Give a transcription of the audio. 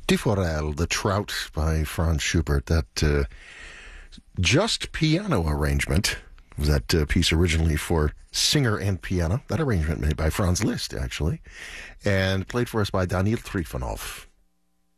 Die Forelle, The Trout by Franz Schubert. That just piano arrangement was that piece originally for singer and piano. That arrangement made by Franz Liszt, actually, and played for us by Daniil Trifonov.